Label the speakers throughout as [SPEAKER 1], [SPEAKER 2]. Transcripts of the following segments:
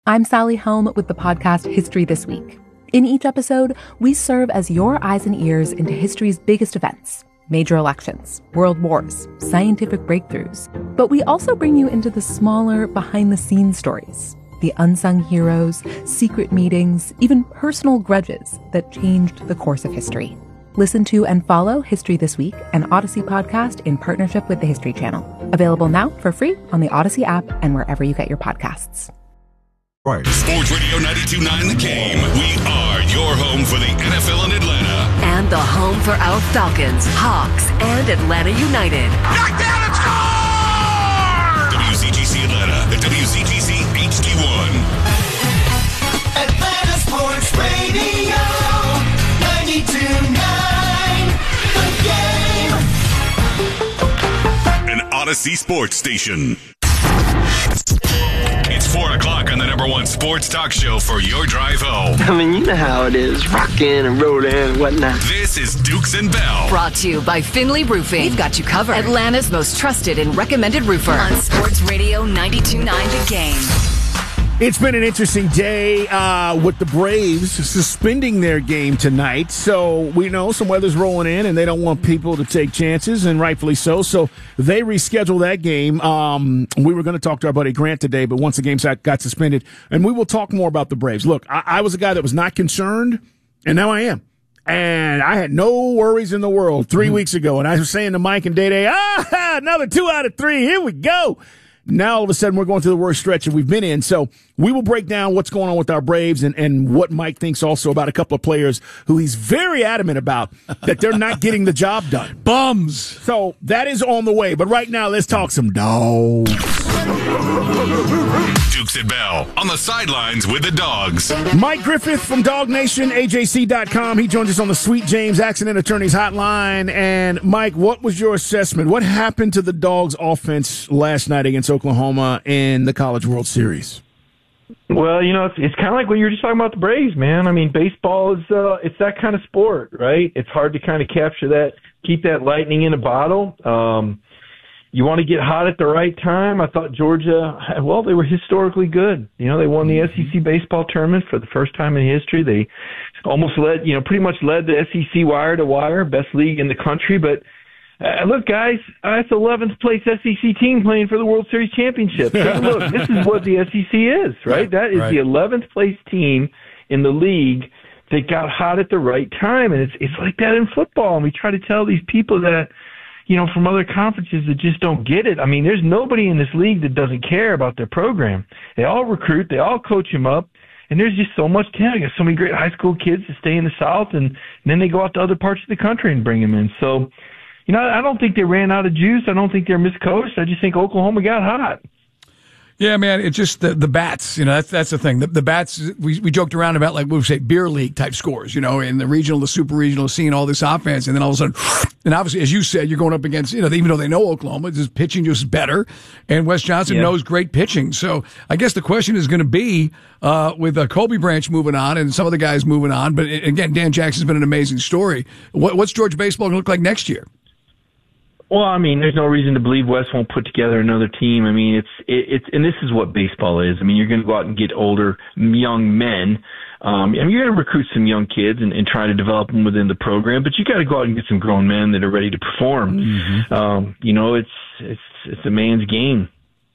[SPEAKER 1] I'm Sally Helm with the podcast History This Week. In each episode, we serve as your eyes and ears into history's biggest events, major elections, world wars, scientific breakthroughs. But we also bring you into the smaller, behind-the-scenes stories, the unsung heroes, secret meetings, even personal grudges that changed the course of history. Listen to and follow History This Week, an Odyssey podcast in partnership with the History Channel. Available now for free on the Odyssey app and wherever you get your podcasts.
[SPEAKER 2] Right. Sports Radio 92.9 The Game. We are your home for the NFL in Atlanta.
[SPEAKER 3] And the home for our Falcons, Hawks, and Atlanta United.
[SPEAKER 2] Knockdown and score! WCGC Atlanta at WCGC HD1.
[SPEAKER 4] Atlanta Sports Radio 92.9 The Game.
[SPEAKER 2] An Odyssey Sports Station. It's 4 o'clock on the number one sports talk show for your drive home.
[SPEAKER 5] I mean, you know how it is, rocking and rolling and whatnot.
[SPEAKER 2] This is Dukes and Bell.
[SPEAKER 3] Brought to you by Finley Roofing. We've got you covered. Atlanta's most trusted and recommended roofer. On Sports Radio 92.9 The Game.
[SPEAKER 6] It's been an interesting day with the Braves suspending their game tonight. So we know some weather's rolling in, and they don't want people to take chances, and rightfully so. So they rescheduled that game. We were going to talk to our buddy Grant today, but once the game got suspended, and we will talk more about the Braves. Look, I was a guy that was not concerned, and now I am. And I had no worries in the world 3 weeks ago, and I was saying to Mike and Day, another 2 out of 3, here we go. Now, all of a sudden, we're going through the worst stretch that we've been in. So we will break down what's going on with our Braves and what Mike thinks also about a couple of players who he's very adamant about that they're not getting the job done.
[SPEAKER 7] Bums.
[SPEAKER 6] So that is on the way. But right now, let's talk some dogs.
[SPEAKER 2] Dukes and Bell on the sidelines with the dogs.
[SPEAKER 6] Mike Griffith from Dog Nation, AJC.com. He joins us on the Sweet James Accident Attorneys Hotline. And, Mike, what was your assessment? What happened to the Dogs' offense last night against Oklahoma in the College World Series?
[SPEAKER 8] Well, you know, it's kind of like what you were just talking about the Braves, man. I mean, baseball is it's that kind of sport, right? It's hard to kind of capture that, keep that lightning in a bottle. You want to get hot at the right time. I thought Georgia, well, they were historically good. You know, they won the SEC baseball tournament for the first time in history. They almost led, pretty much led the SEC wire to wire, best league in the country. But look, guys, it's 11th place SEC team playing for the World Series championship. Take a look. This is what the SEC is, right? That is the 11th place team in the league that got hot at the right time. And it's like that in football. And we try to tell these people that, from other conferences that just don't get it. I mean, there's nobody in this league that doesn't care about their program. They all recruit. They all coach them up. And there's just so much talent. There's so many great high school kids that stay in the South, and then they go out to other parts of the country and bring them in. So, I don't think they ran out of juice. I don't think they're miscoached. I just think Oklahoma got hot.
[SPEAKER 7] Yeah, man, it's just the bats. That's the thing. The bats, we joked around about, like, we say, beer league type scores, in the regional, the super regional, seeing all this offense. And then all of a sudden, and obviously, as you said, you're going up against, even though they know Oklahoma, just pitching just better. And Wes Johnson knows great pitching. So I guess the question is going to be, with Colby Branch moving on and some of the guys moving on. But again, Dan Jackson's been an amazing story. What's Georgia baseball going to look like next year?
[SPEAKER 8] Well, I mean, there's no reason to believe Wes won't put together another team. I mean, it's and this is what baseball is. I mean, you're going to go out and get older, young men. You're going to recruit some young kids and try to develop them within the program, but you got to go out and get some grown men that are ready to perform. Mm-hmm. It's a man's game.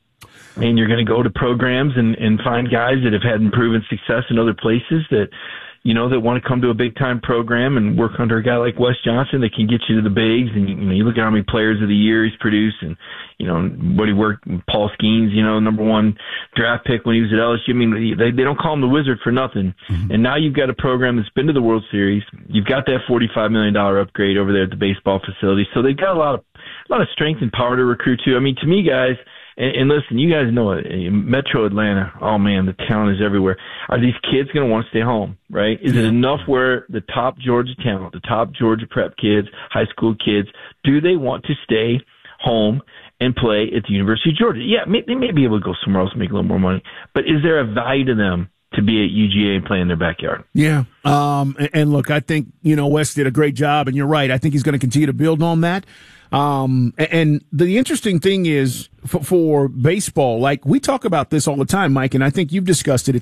[SPEAKER 8] And you're going to go to programs and find guys that have had proven success in other places that that want to come to a big-time program and work under a guy like Wes Johnson that can get you to the bigs. And, you look at how many players of the year he's produced and, what he worked with Paul Skeens, number one draft pick when he was at LSU. I mean, they don't call him the Wizard for nothing. Mm-hmm. And now you've got a program that's been to the World Series. You've got that $45 million upgrade over there at the baseball facility. So they've got a lot of strength and power to recruit to. I mean, to me, guys, and listen, you guys know it. Metro Atlanta, oh man, the talent is everywhere. Are these kids going to want to stay home, right? Is it enough where the top Georgia talent, the top Georgia prep kids, high school kids, do they want to stay home and play at the University of Georgia? Yeah, they may be able to go somewhere else and make a little more money, but is there a value to them to be at UGA and play in their backyard?
[SPEAKER 6] Yeah. And look, I think, Wes did a great job, and you're right. I think he's going to continue to build on that. And the interesting thing is for baseball, like we talk about this all the time, Mike, and I think you've discussed it.